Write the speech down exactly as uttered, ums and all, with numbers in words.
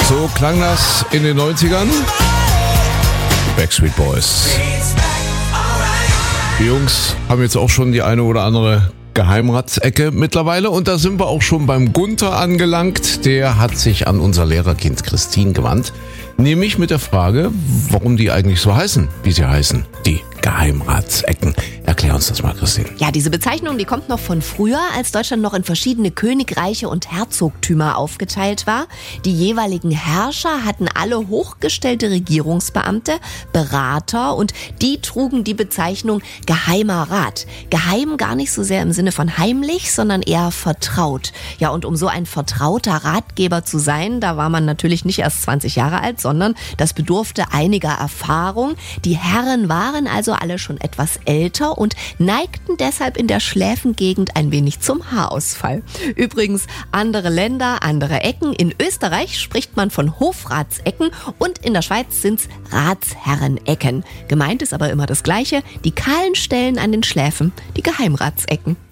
So klang das in den neunzigern. Backstreet Boys. Die Jungs haben jetzt auch schon die eine oder andere Geheimratsecke mittlerweile und da sind wir auch schon beim Gunther angelangt. Der hat sich an unser Lehrerkind Christine gewandt, nämlich mit der Frage, warum die eigentlich so heißen, wie sie heißen, die Geheimratsecken. Erklär uns das mal, Christine. Ja, diese Bezeichnung, die kommt noch von früher, als Deutschland noch in verschiedene Königreiche und Herzogtümer aufgeteilt war. Die jeweiligen Herrscher hatten alle hochgestellte Regierungsbeamte, Berater und die trugen die Bezeichnung Geheimer Rat. Geheim gar nicht so sehr im Sinne von heimlich, sondern eher vertraut. Ja, und um so ein vertrauter Ratgeber zu sein, da war man natürlich nicht erst zwanzig Jahre alt, sondern das bedurfte einiger Erfahrung. Die Herren waren also alle schon etwas älter und neigten deshalb in der Schläfengegend ein wenig zum Haarausfall. Übrigens, andere Länder, andere Ecken. In Österreich spricht man von Hofratsecken und in der Schweiz sind's Ratsherrenecken. Gemeint ist aber immer das Gleiche, die kahlen Stellen an den Schläfen, die Geheimratsecken.